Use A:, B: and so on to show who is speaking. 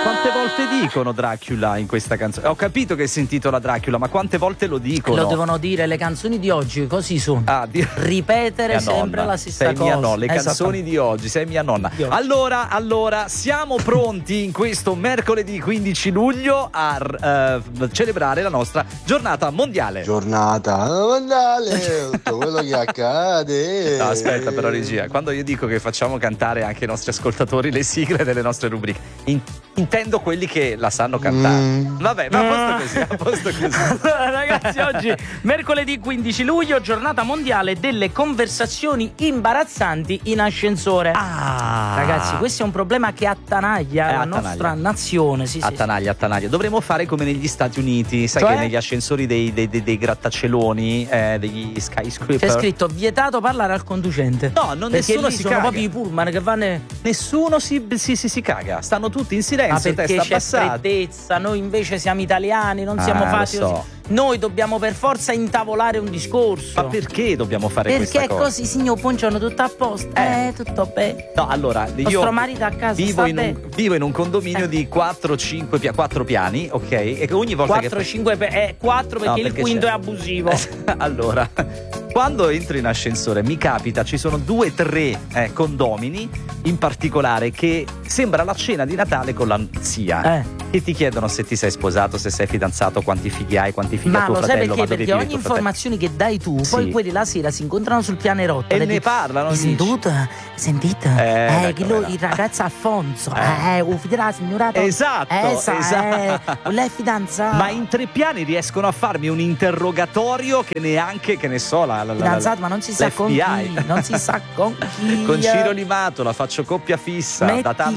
A: Quante volte dicono Dracula in questa canzone? Ho capito che si intitola Dracula, ma quante volte lo dicono?
B: Lo devono dire, le canzoni di oggi così sono. Ripetere sempre la stessa
A: sei
B: cosa.
A: Mia nonna, le canzoni di oggi, sei mia nonna. Allora, siamo pronti in questo mercoledì 15 luglio a celebrare la nostra giornata mondiale.
C: Giornata mondiale, tutto quello che accade.
A: No, aspetta però regia, quando io dico che facciamo cantare anche ai nostri ascoltatori le sigle delle nostre rubriche, intendo quelli che la sanno cantare. Vabbè, ma a posto così.
B: Allora, ragazzi, oggi mercoledì 15 luglio, giornata mondiale delle conversazioni imbarazzanti in ascensore. Ragazzi, questo è un problema che attanaglia la nostra nazione.
A: Attanaglia. Dovremmo fare come negli Stati Uniti, sai, che negli ascensori dei grattacieloni, degli skyscraper,
B: c'è scritto vietato parlare al conducente.
A: No, nessuno si
B: sono
A: caga.
B: proprio i pullman che vanno.
A: Nessuno si caga, stanno tutti in silenzio,
B: perché
A: testa
B: c'è
A: abbassata.
B: freddezza, noi invece siamo italiani, non siamo fatti così. Noi dobbiamo per forza intavolare un discorso.
A: Ma perché dobbiamo fare questa cosa?
B: Perché così, signor, buongiorno, tutto a posto. Tutto bene.
A: No, allora,
B: nostro marito a casa
A: vivo in un condominio di 4 piani, ok? E ogni volta
B: 4 perché il quinto è abusivo.
A: Allora, quando entro in ascensore mi capita, ci sono 2-3 condomini in particolare che sembra la cena di Natale con la zia, che ti chiedono se ti sei sposato, se sei fidanzato, quanti figli hai, quanti figli ha tuo fratello.
B: Ma lo sai perché? Perché ogni informazione che dai tu, poi quelli la sera si incontrano sul pianerottolo
A: e ne parlano.
B: Sentite? Il ragazzo Alfonso, la signora.
A: Esatto.
B: Lei è fidanzata.
A: Ma in 3 piani riescono a farmi un interrogatorio che neanche, che ne so,
B: fidanzato, ma non si sa con chi. Non si sa con chi.
A: Con Ciro Limato la faccio coppia fissa.
B: Metti
A: da tanto